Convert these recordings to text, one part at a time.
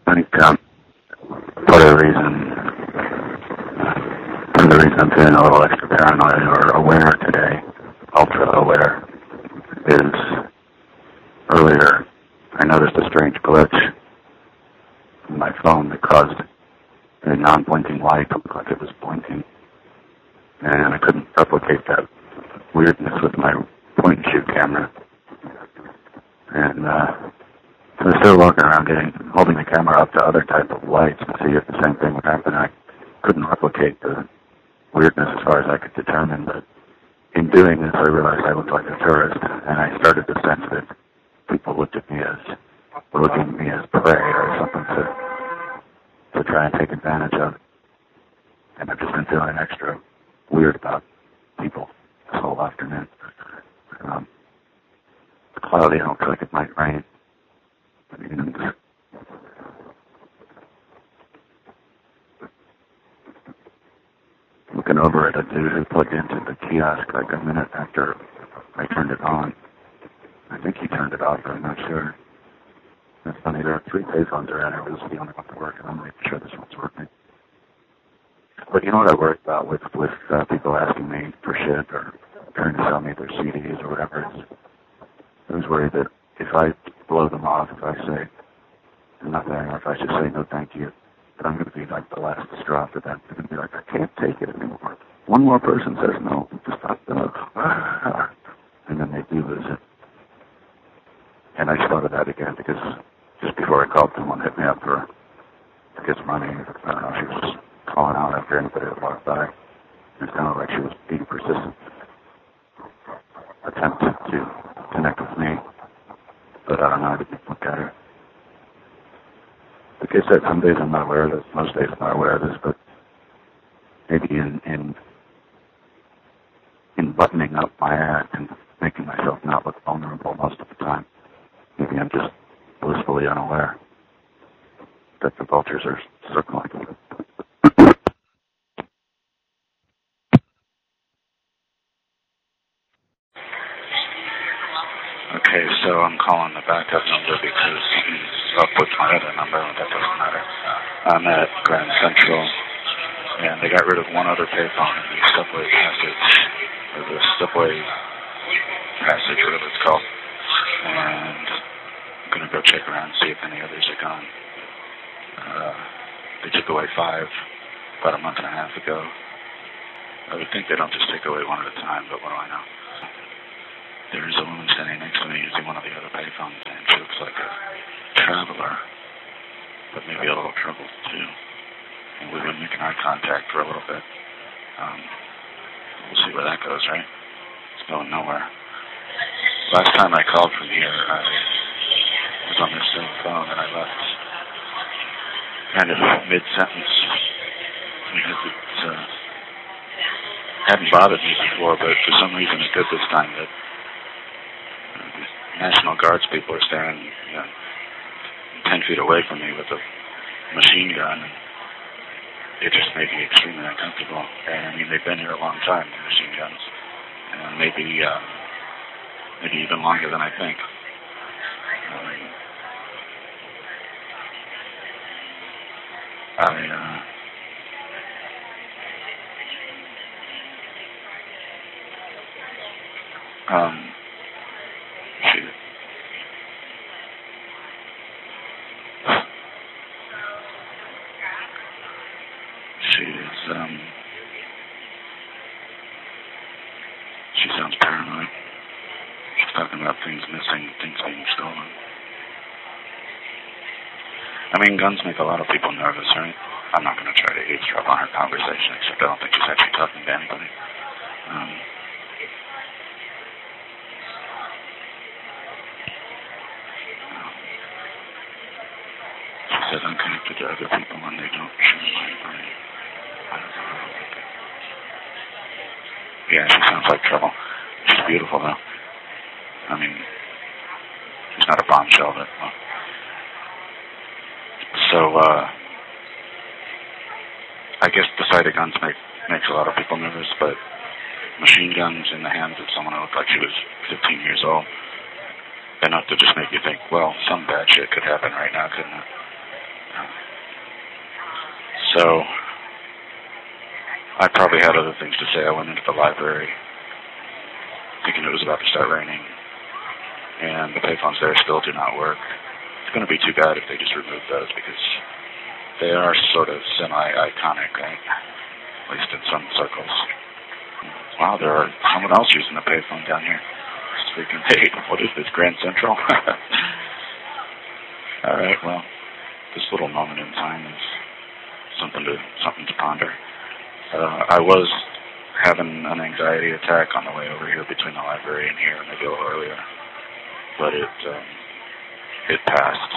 I think part of the reason I'm feeling a little extra paranoid or aware today, ultra aware, is earlier I noticed a strange glitch in my phone that caused a non-blinking light to look like it was blinking, and I couldn't replicate that weirdness with my point-and-shoot camera. And so I started walking around holding the camera up to other type of lights to see if the same thing would happen. I couldn't replicate the weirdness as far as I could determine, but in doing this I realized I looked like a tourist, and I started to sense that people were looking at me as prey or something to try and take advantage of. And I've just been feeling extra weird about people this whole afternoon. It's cloudy, it looks like it might rain. And looking over at a dude who plugged into the kiosk like a minute after I turned it on. I think he turned it off, but I'm not sure. It's funny, there are 3 payphones around here, but this is the only one that works, and I'm making sure this one's working. But you know what I worry about with people asking me for shit or trying to sell me their CDs or whatever it is? I was worried that if I blow them off, if I say nothing, or if I just say no thank you, that I'm going to be like the last straw for them. They're going to be like, I can't take it anymore. One more person says no, just stop them. And then they do lose it. And I just thought of that again because just before I called, someone hit me up to get some money. I don't know, she was calling out after anybody that walked by. It sounded like she was being persistent, attempted to connect with me, but I don't know, I didn't look at her. Like I said, some days I'm not aware of this, most days I'm not aware of this, but maybe in buttoning up my act and making myself not look vulnerable most of the time, maybe I'm just blissfully unaware that the vultures are circling. Okay, so I'm calling the backup number because something's up with my other number, but that doesn't matter. I'm at Grand Central, and they got rid of one other payphone in the subway passage, or the subway passage, whatever it's called. And I'm going to go check around and see if any others are gone. They took away 5 about a month and a half ago. I would think they don't just take away one at a time, but what do I know? There is a woman standing next to me using one of the other payphones, and she looks like a traveler, but maybe a little troubled too. And we've been making eye contact for a little bit. We'll see where that goes, right? It's going nowhere. Last time I called from here, I was on this same phone, and I left kind of mid-sentence because it hadn't bothered me before, but for some reason it did this time. That National Guards people are standing 10 feet away from me with a machine gun. It just made me extremely uncomfortable. And I mean, they've been here a long time, the machine guns. And maybe even longer than I think. She sounds paranoid. She's talking about things missing, things being stolen. I mean, guns make a lot of people nervous, right? I'm not going to try to eavesdrop on her conversation, except I don't think she's actually talking to anybody. She says I'm connected to other people when they don't share my brain. Yeah, she sounds like trouble. She's beautiful, though. I mean, she's not a bombshell, but... Well. So, I guess the sight of guns makes a lot of people nervous, but machine guns in the hands of someone who looked like she was 15 years old, enough to just make you think, well, some bad shit could happen right now, couldn't it? So I probably had other things to say. I went into the library thinking it was about to start raining, and the payphones there still do not work. It's going to be too bad if they just remove those, because they are sort of semi-iconic, right? At least in some circles. Wow, there are someone else using the payphone down here. Speaking, hey, what is this, Grand Central? All right, well, this little moment in time is something to ponder. I was having an anxiety attack on the way over here between the library and here, maybe a little earlier, but it passed.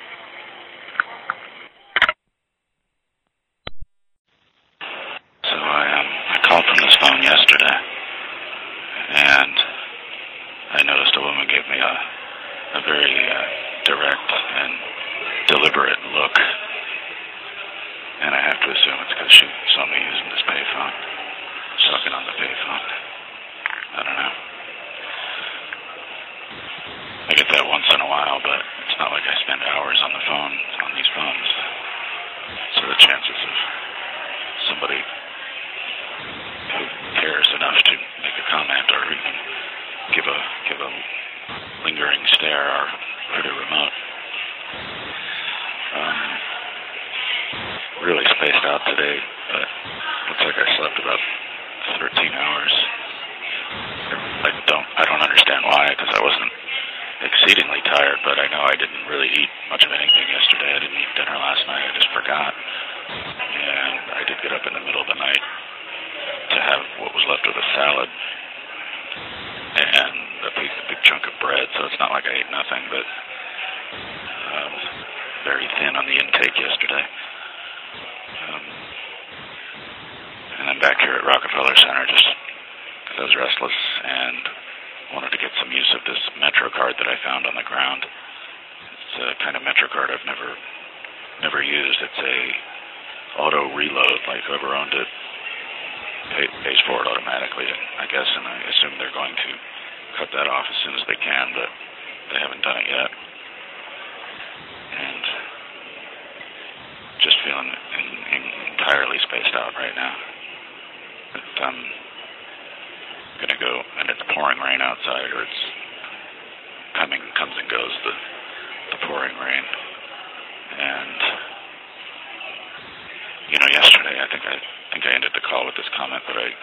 So I called from this phone yesterday, and I noticed a woman gave me a very direct and deliberate look, and I have to assume it's because she saw me using this payphone, sucking on the payphone. I don't know. I get that once in a while, but it's not like I spend hours on the phone, on these phones. So the chances of somebody who cares enough to make a comment or even give a lingering stare are pretty remote. Really spaced out today, but looks like I slept about 13 hours. I don't understand why, because I wasn't exceedingly tired, but I know I didn't really eat much of anything yesterday. I didn't eat dinner last night. I just forgot. And I did get up in the middle of the night to have what was left of a salad and a big chunk of bread, so it's not like I ate nothing, but very thin on the intake yesterday. And I'm back here at Rockefeller Center just because I was restless and wanted to get some use of this Metro card that I found on the ground. It's a kind of Metro card I've never used. It's a auto reload, like whoever owned it pays for it automatically, I guess, and I assume they're going to cut that off as soon as they can, but they haven't done it yet. And just feeling entirely spaced out right now. But I'm going to go, and it's pouring rain outside, or it's comes and goes, the pouring rain. And, yesterday I think I ended the call with this comment, but I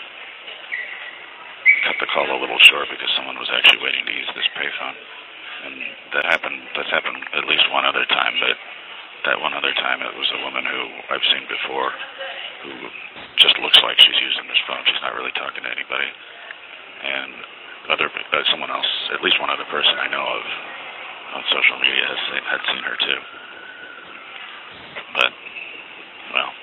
cut the call a little short because someone was actually waiting to use this payphone. And that's happened at least one other time, but that one other time it was a woman who I've seen before who just looks like she's using this phone. She's not really talking to anybody. And someone else, at least one other person I know of on social media had seen her too. But, well,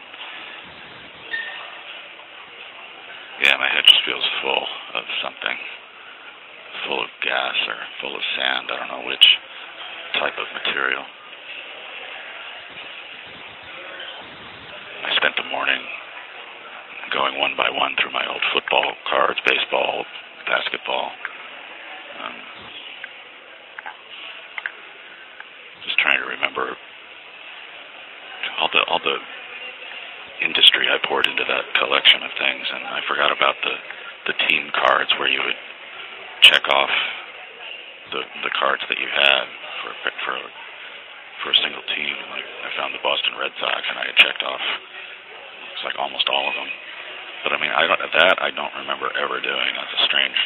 yeah, my head just feels full of something. Full of gas or full of sand. I don't know which type of material. I spent the morning going one by one through my old football cards, baseball, basketball. Just trying to remember all the industry I poured into that collection of things, and I forgot about the team cards where you would check off the cards that you had for a single team. Like I found the Boston Red Sox, and I had checked off it's like almost all of them. But I mean, I don't remember ever doing. That's a strange.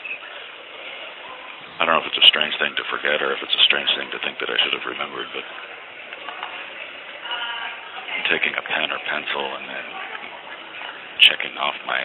I don't know if it's a strange thing to forget or if it's a strange thing to think that I should have remembered. But I'm taking a pen or pencil and then checking off my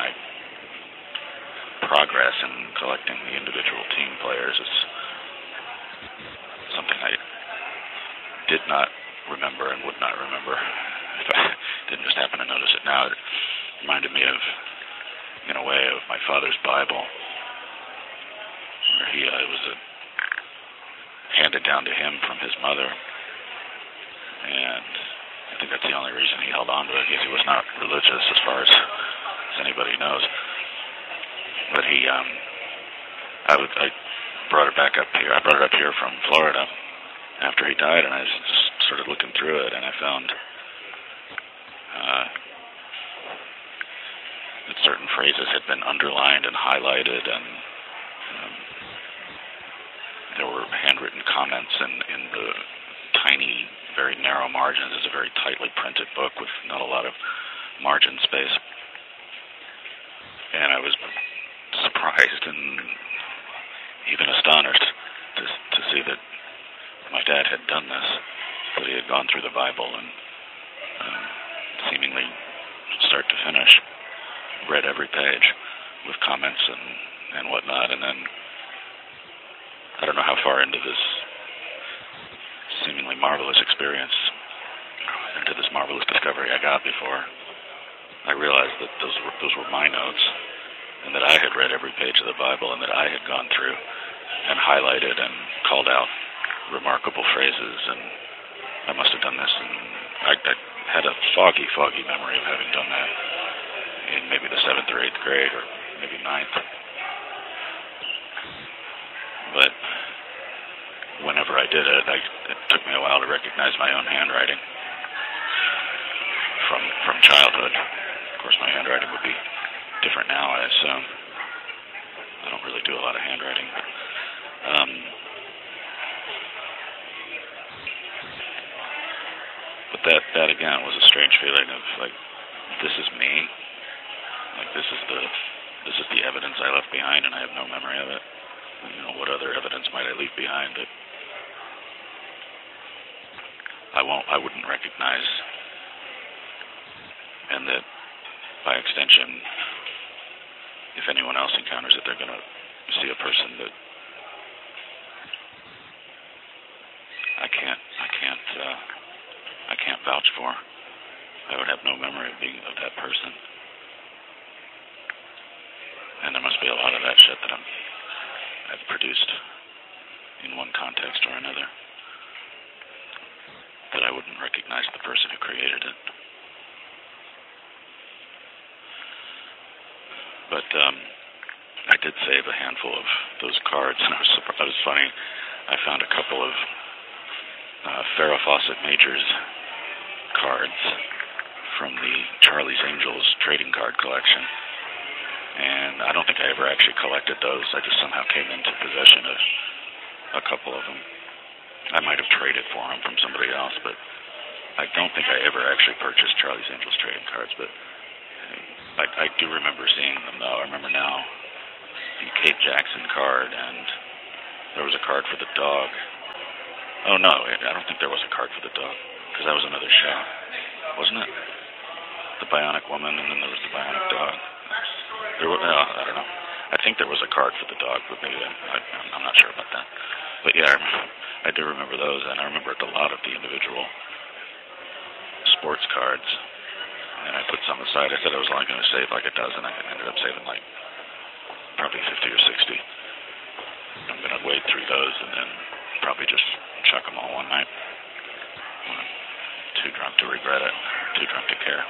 progress in collecting the individual team players is something I did not remember and would not remember if I didn't just happen to notice it now. It reminded me of, in a way, of my father's Bible, where it was handed down to him from his mother, and I think that's the only reason he held on to it. He was not religious, as far as anybody knows. But I brought it back up here. I brought it up here from Florida after he died, and I just started looking through it, and I found that certain phrases had been underlined and highlighted, and there were handwritten comments in the tiny, very narrow margins. It's a very tightly printed book with not a lot of margin space. And I was surprised and even astonished to see that my dad had done this, that he had gone through the Bible and seemingly start to finish read every page with comments and whatnot, and then I don't know how far into this seemingly marvelous experience, into this marvelous discovery I got before I realized that those were my notes, and that I had read every page of the Bible, and that I had gone through and highlighted and called out remarkable phrases, and I must have done this, and I had a foggy memory of having done that in maybe the 7th or 8th grade, or maybe 9th. But whenever I did it, it took me a while to recognize my own handwriting from childhood. Of course, my handwriting would be different now, I assume. I don't really do a lot of handwriting, but that again was a strange feeling of like, this is me. Like this is the evidence I left behind, and I have no memory of it. What other evidence might I leave behind that I wouldn't recognize, and that by extension, if anyone else encounters it, they're going to see a person that I can't vouch for. I would have no memory of that person, and there must be a lot of that shit that I've produced in one context or another, that I wouldn't recognize the person who created it. But I did save a handful of those cards, and it was funny. I found a couple of Farrah Fawcett Majors cards from the Charlie's Angels trading card collection, and I don't think I ever actually collected those. I just somehow came into possession of a couple of them. I might have traded for them from somebody else, but I don't think I ever actually purchased Charlie's Angels trading cards. But I do remember seeing them, though. I remember now the Kate Jackson card, and there was a card for the dog. Oh, no, I don't think there was a card for the dog, because that was another show, wasn't it? The Bionic Woman, and then there was the Bionic Dog. I don't know. I think there was a card for the dog, but maybe I'm not sure about that. But yeah, I do remember those, and I remember a lot of the individual sports cards. And I put some aside. I said I was only going to save like a dozen. I ended up saving like probably 50 or 60. I'm going to wade through those and then probably just chuck them all one night. I'm too drunk to regret it. Too drunk to care.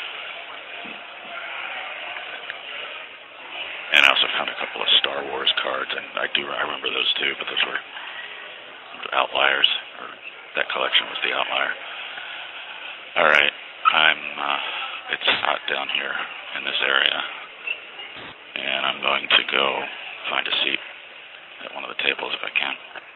And I also found a couple of Star Wars cards, and I remember those too, but those were outliers, or that collection was the outlier. All right, it's hot down here in this area, and I'm going to go find a seat at one of the tables if I can.